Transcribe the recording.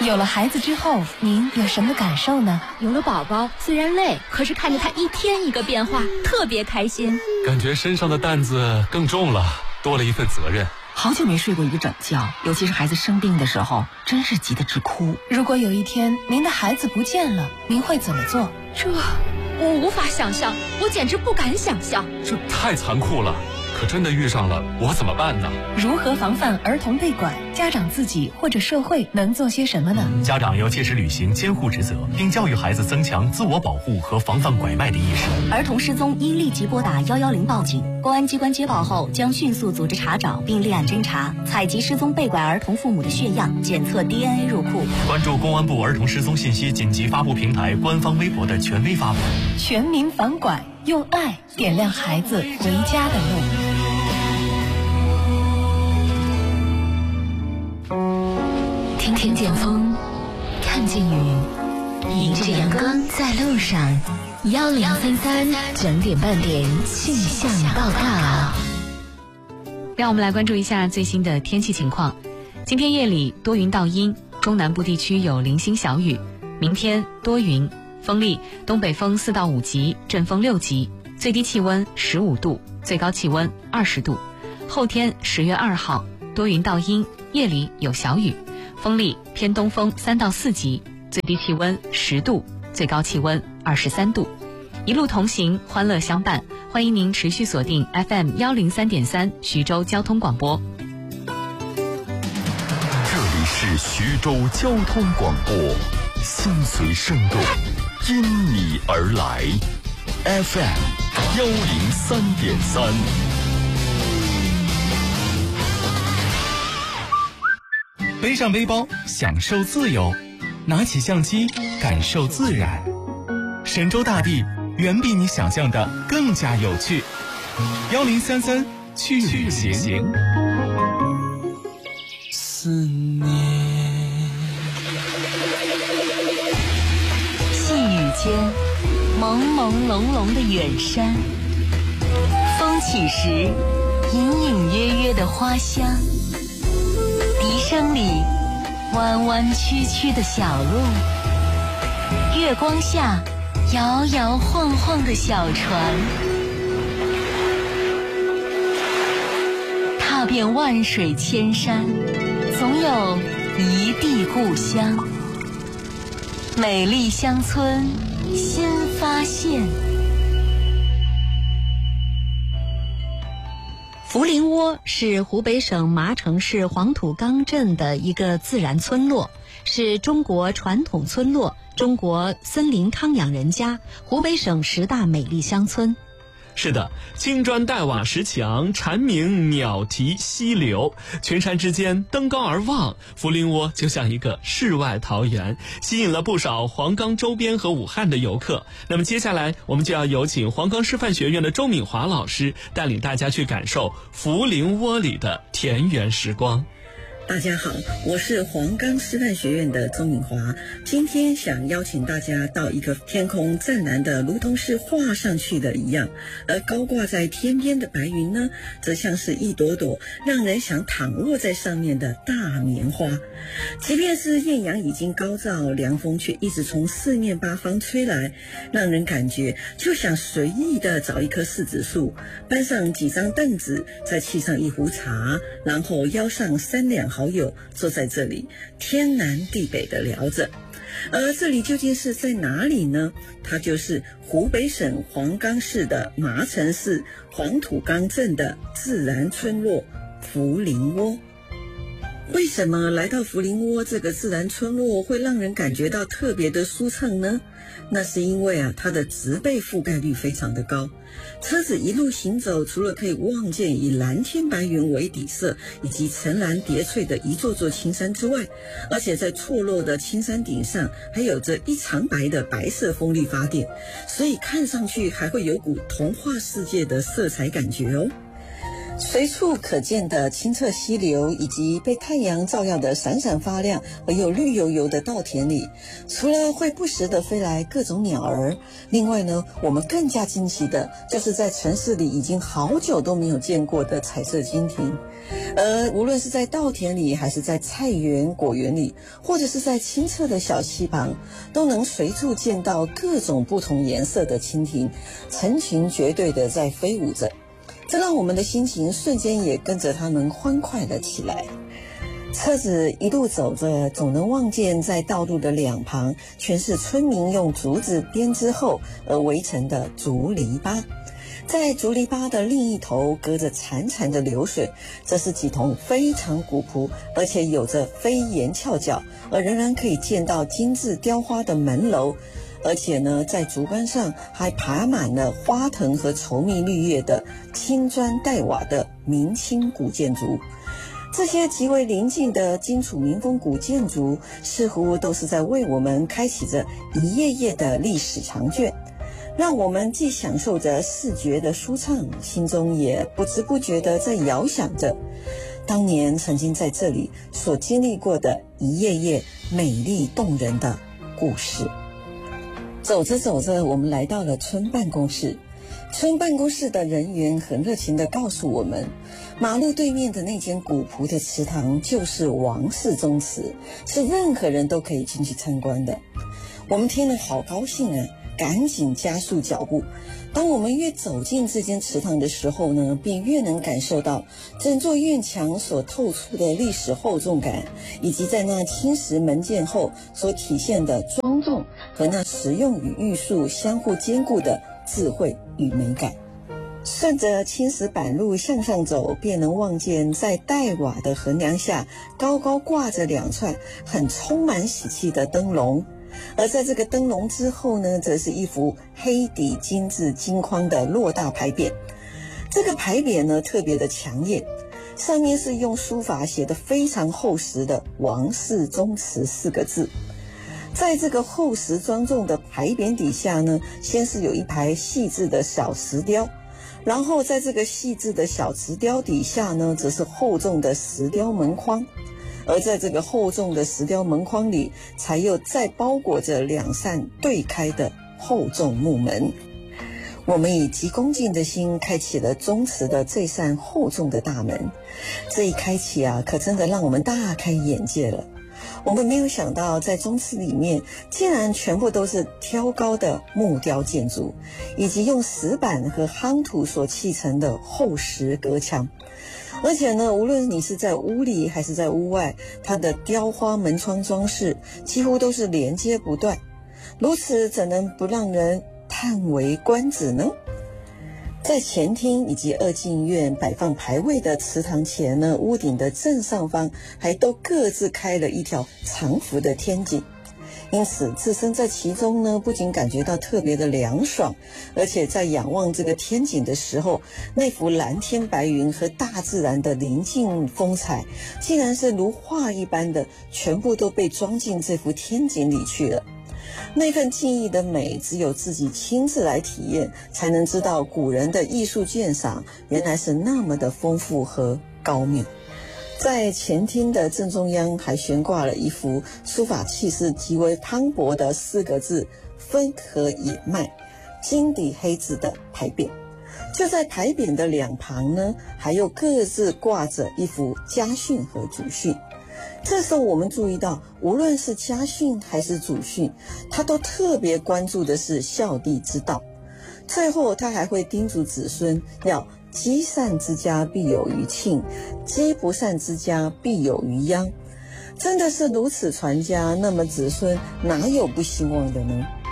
有了孩子之后，您有什么感受呢？ 有了宝宝，虽然累，可是看着他一天一个变化，特别开心。 感觉身上的担子更重了，多了一份责任。 好久没睡过一个整觉，尤其是孩子生病的时候，真是急得直哭。 如果有一天您的孩子不见了，您会怎么做？ 这我无法想象，我简直不敢想象。 这太残酷了，可真的遇上了，我怎么办呢？ 如何防范儿童被拐？家长自己或者社会能做些什么呢？ 家长要切实履行监护职责，并教育孩子增强自我保护和防范拐卖的意识。 儿童失踪应立即拨打110报警，公安机关接报后将迅速组织查找并立案侦查，采集失踪被拐儿童父母的血样，检测 DNA 入库。 关注公安部儿童失踪信息紧急发布平台官方微博的权威发布。 全民防拐，用爱点亮孩子回家的路。 听见风，看见雨，迎着阳光在路上。1033整点半点气象报告。 让我们来关注一下最新的天气情况。今天夜里多云到阴，中南部地区有零星小雨。明天多云，风力东北风4到5级，阵风6级，最低气温15度，最高气温20度。后天10月2号多云到阴，夜里有小雨，风力偏东风3到4级，最低气温10度，最高气温23度。一路同行，欢乐相伴，欢迎您持续锁定 FM103.3 徐州交通广播。 这里是徐州交通广播，心随声动，因你而来。FM103.3。 背上背包，享受自由；拿起相机，感受自然。神州大地远比你想象的更加有趣。1033去旅行。 思念。 细雨间，朦朦胧胧的远山，风起时，隐隐约约的花香。笛声里，弯弯曲曲的小路，月光下，摇摇晃晃的小船，踏遍万水千山，总有一地故乡。美丽乡村新发现。 涪陵窝是湖北省麻城市黄土岗镇的一个自然村落，是中国传统村落、中国森林康养人家、湖北省10大美丽乡村。 是的，青砖黛瓦石墙，蝉鸣鸟啼溪流，群山之间登高而望，涪陵窝就像一个世外桃源，吸引了不少黄冈周边和武汉的游客。那么接下来我们就要有请黄冈师范学院的周敏华老师带领大家去感受涪陵窝里的田园时光。 大家好，我是黄冈师范学院的周敏华，今天想邀请大家到一个天空湛蓝的如同是画上去的一样，而高挂在天边的白云呢，则像是一朵朵让人想躺卧在上面的大棉花。即便是艳阳已经高照，凉风却一直从四面八方吹来，让人感觉就想随意的找一棵柿子树，搬上几张凳子，再沏上一壶茶，然后邀上3两好友坐在这里，天南地北的聊着。而这里究竟是在哪里呢？它就是湖北省黄冈市的麻城市黄土岗镇的自然村落涪陵窝。为什么来到涪陵窝这个自然村落会让人感觉到特别的舒畅呢？那是因为它的植被覆盖率非常的高，车子一路行走，除了可以望见以蓝天白云为底色以及层峦叠翠的一座座青山之外，而且在错落的青山顶上还有着一长白的白色风力发电，所以看上去还会有股童话世界的色彩感觉哦。 随处可见的清澈溪流，以及被太阳照耀的闪闪发亮而又绿油油的稻田里，除了会不时的飞来各种鸟儿，另外呢，我们更加惊奇的就是在城市里已经好久都没有见过的彩色蜻蜓。无论是在稻田里，还是在菜园果园里，或者是在清澈的小溪旁，都能随处见到各种不同颜色的蜻蜓，成群结队的在飞舞着，这让我们的心情瞬间也跟着它们欢快了起来。车子一路走着，总能望见在道路的两旁全是村民用竹子编织后而围成的竹篱笆，在竹篱笆的另一头隔着潺潺的流水，这是几栋非常古朴而且有着飞檐翘角而仍然可以见到精致雕花的门楼，而且呢，在竹竿上还爬满了花藤和稠密绿叶的青砖黛瓦的明清古建筑。这些极为邻近的荆楚民风古建筑，似乎都是在为我们开启着一页页的历史长卷，让我们既享受着视觉的舒畅，心中也不知不觉地在遥想着当年曾经在这里所经历过的一页页美丽动人的故事。走着走着，我们来到了村办公室。村办公室的人员很热情地告诉我们，马路对面的那间古朴的祠堂就是王氏宗祠，是任何人都可以进去参观的。我们听了好高兴啊，赶紧加速脚步。当我们越走进这间祠堂的时候呢，便越能感受到整座院墙所透出的历史厚重感，以及在那青石门键后所体现的庄重和那实用与艺术相互兼顾的智慧与美感。顺着青石板路向上走，便能望见在黛瓦的横梁下高高挂着两串很充满喜气的灯笼，而在这个灯笼之后呢，则是一幅黑底金字金框的偌大牌匾。这个牌匾呢，特别的抢眼，上面是用书法写的非常厚实的王氏宗祠4个字。在这个厚实庄重的牌匾底下呢，先是有一排细致的小石雕，然后在这个细致的小石雕底下呢，则是厚重的石雕门框，而在这个厚重的石雕门框里，才又再包裹着2扇对开的厚重木门。我们以极恭敬的心开启了宗祠的这扇厚重的大门，这一开启啊，可真的让我们大开眼界了。我们没有想到，在宗祠里面竟然全部都是挑高的木雕建筑，以及用石板和夯土所砌成的厚实隔墙。而且呢，无论你是在屋里还是在屋外，它的雕花门窗装饰几乎都是连接不断，如此怎能不让人叹为观止呢？在前厅以及二进院摆放牌位的祠堂前呢，屋顶的正上方还都各自开了一条长幅的天井，因此置身在其中呢，不仅感觉到特别的凉爽，而且在仰望这个天井的时候，那幅蓝天白云和大自然的宁静风采，竟然是如画一般的全部都被装进这幅天井里去了。那份记忆的美，只有自己亲自来体验，才能知道古人的艺术鉴赏原来是那么的丰富和高妙。在前厅的正中央还悬挂了一幅书法气势极为磅礴的4个字分和野麦金底黑字的牌匾。就在牌匾的两旁呢，还有各自挂着一幅家训和祖训。这时候我们注意到，无论是家训还是祖训，他都特别关注的是孝弟之道。最后他还会叮嘱子孙要积善之家必有余庆，积不善之家必有余殃。真的是如此传家，那么子孙哪有不兴旺的呢？